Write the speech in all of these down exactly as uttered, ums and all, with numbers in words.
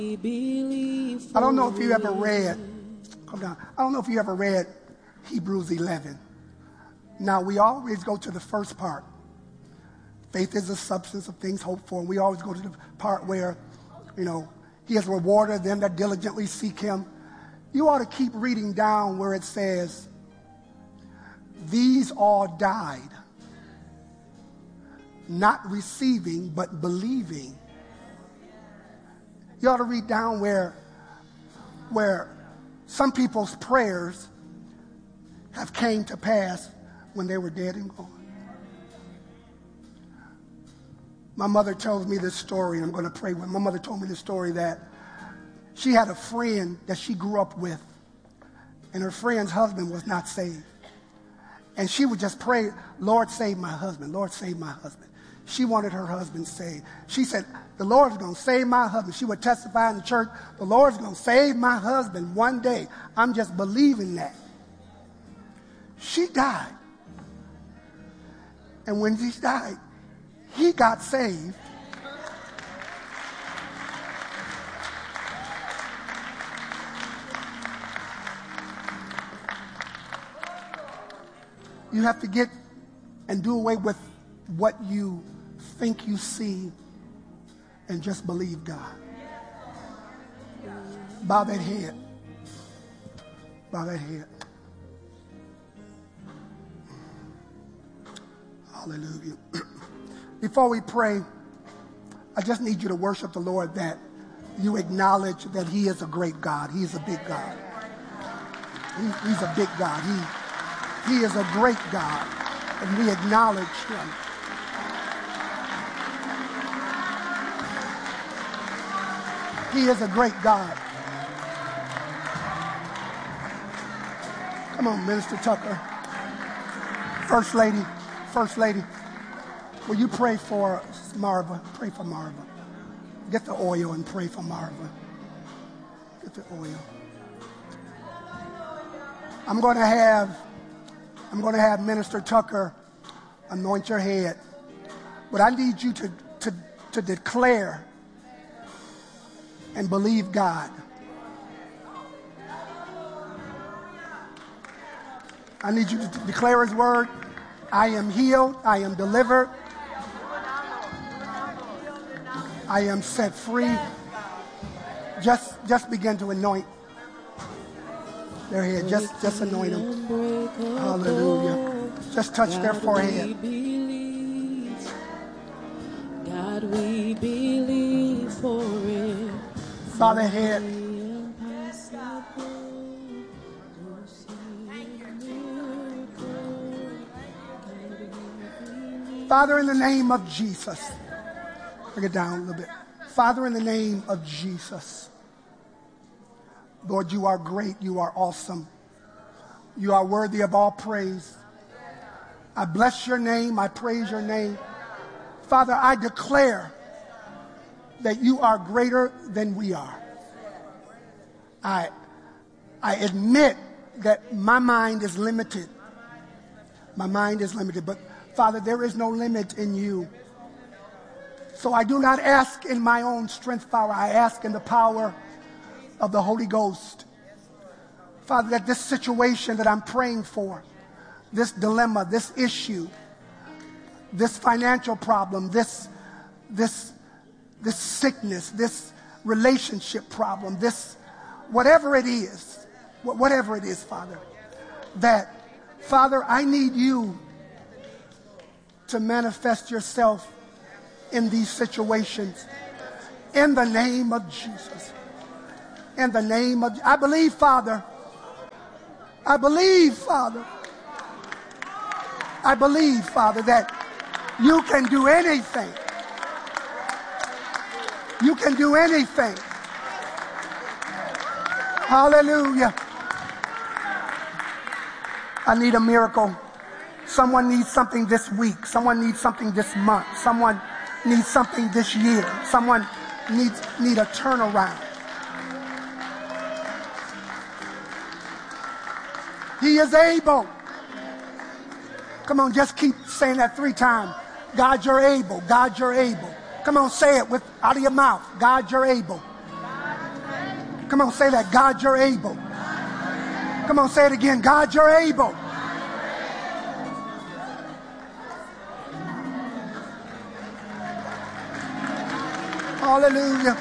I don't know if you ever read, come down. I don't know if you ever read Hebrews eleven. Now, we always go to the first part. Faith is the substance of things hoped for. And we always go to the part where, you know, he has rewarded them that diligently seek him. You ought to keep reading down where it says, these all died, not receiving, but believing. You ought to read down where, where some people's prayers have came to pass when they were dead and gone. My mother tells me this story, and I'm going to pray with. My mother told me this story that she had a friend that she grew up with, and her friend's husband was not saved. And she would just pray, Lord, save my husband. Lord, save my husband. She wanted her husband saved. She said, the Lord's going to save my husband. She would testify in the church, the Lord's going to save my husband one day. I'm just believing that. She died. And when she died, he got saved. You have to get and do away with what you think you see and just believe God. Bow that head. Bow that head. Hallelujah. Before we pray, I just need you to worship the Lord, that you acknowledge that he is a great God. He is a big God. He, he's a big God. He, he is a great God, and we acknowledge him. He is a great God. Come on, Minister Tucker. First Lady, First Lady, will you pray for Marva? Pray for Marva. Get the oil and pray for Marva. Get the oil. I'm going to have, I'm going to have Minister Tucker anoint your head. But I need you to, to, to declare and believe God. I need you to declare his word. I am healed. I am delivered. I am set free. Just, just begin to anoint their head. Just, just anoint them. Hallelujah. Just touch their forehead. God, we believe for it. Bow their head. Father, in the name of Jesus, bring it down a little bit. Father, in the name of Jesus, Lord, you are great. You are awesome. You are worthy of all praise. I bless your name. I praise your name. Father, I declare that you are greater than we are. I, I admit that my mind is limited. My mind is limited, but Father, there is no limit in you. So I do not ask in my own strength, Father. I ask in the power of the Holy Ghost. Father, that this situation that I'm praying for, this dilemma, this issue, this financial problem, this, this, this sickness, this relationship problem, this, whatever it is, whatever it is, Father, that, Father, I need you to manifest yourself in these situations. In the name of Jesus. In the name of, I believe, Father. I believe, Father. I believe, Father, that you can do anything. You can do anything. Hallelujah. I need a miracle. Someone needs something this week. Someone needs something this month. Someone needs something this year. Someone needs need a turnaround. He is able. Come on, just keep saying that three times. God, you're able. God, you're able. Come on, say it with out of your mouth. God, you're able. Come on, say that. God, you're able. Come on, say it again. God, you're able. Hallelujah.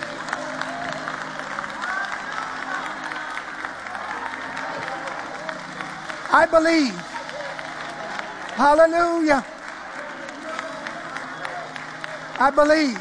I believe. Hallelujah. I believe.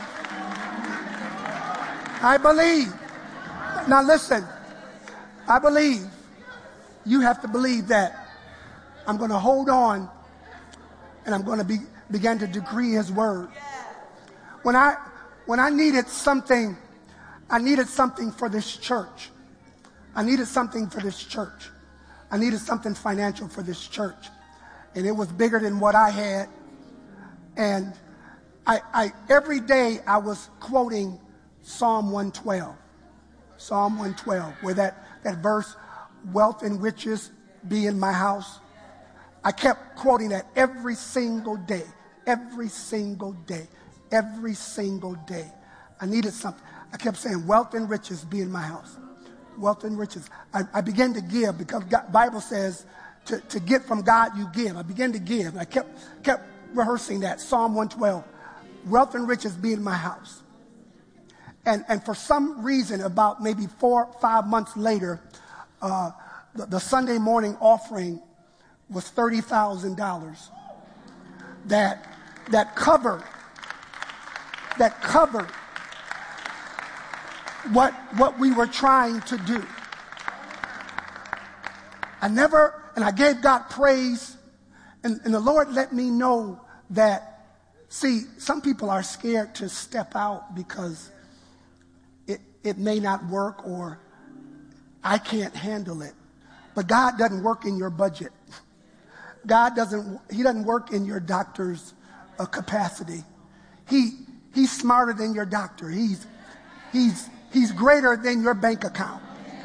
I believe. Now listen. I believe. You have to believe that I'm going to hold on and I'm going to be, begin to decree his word. When I when I needed something, I needed something for this church. I needed something for this church. I needed something financial for this church. And it was bigger than what I had. And I, I every day I was quoting Psalm one twelve. Psalm one twelve, where that, that verse, wealth and riches be in my house. I kept quoting that every single day, every single day, every single day. I needed something. I kept saying, wealth and riches be in my house. Wealth and riches. I, I began to give because the Bible says to, to get from God you give. I began to give. I kept kept rehearsing that. Psalm one twelve. Wealth and riches be in my house. And and for some reason, about maybe four, five months later, uh, the, the Sunday morning offering was thirty thousand dollars. That that covered that covered what what we were trying to do. I never, and I gave God praise, and, and the Lord let me know that, see, some people are scared to step out because it, it may not work or I can't handle it. But God doesn't work in your budget. God doesn't, he doesn't work in your doctor's uh, capacity. He, he's smarter than your doctor. He's, he's, he's greater than your bank account.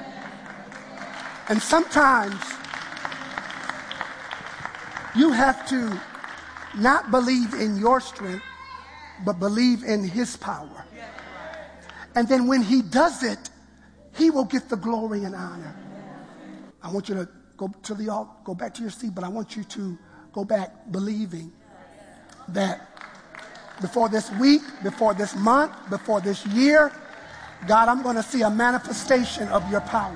And sometimes you have to not believe in your strength, but believe in his power. And then when he does it, he will get the glory and honor. I want you to go to the altar, go back to your seat, but I want you to go back believing that before this week, before this month, before this year, God, I'm going to see a manifestation of your power.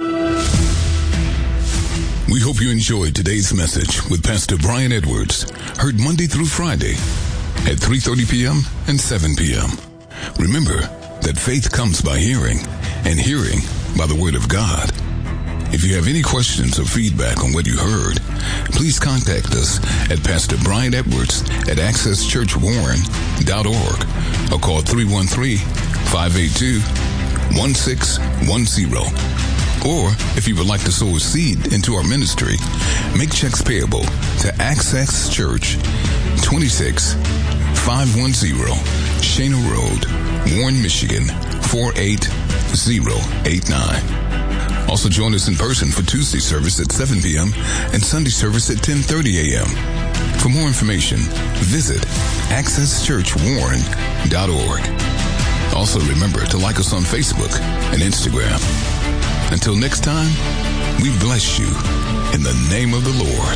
We hope you enjoyed today's message with Pastor Brian Edwards, heard Monday through Friday at three thirty p.m. and seven p.m. Remember that faith comes by hearing, and hearing by the word of God. If you have any questions or feedback on what you heard, please contact us at Pastor Brian Edwards at access church warren dot org or call three one three, five eight two, one six one zero. Or, if you would like to sow a seed into our ministry, make checks payable to Access Church, twenty-six five one zero Shana Road, Warren, Michigan, four eight zero eight nine. Also join us in person for Tuesday service at seven p.m. and Sunday service at ten thirty a.m. For more information, visit access church warren dot org. Also remember to like us on Facebook and Instagram. Until next time, we bless you in the name of the Lord.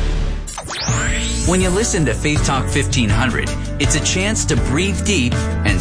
When you listen to Faith Talk fifteen hundred, it's a chance to breathe deep and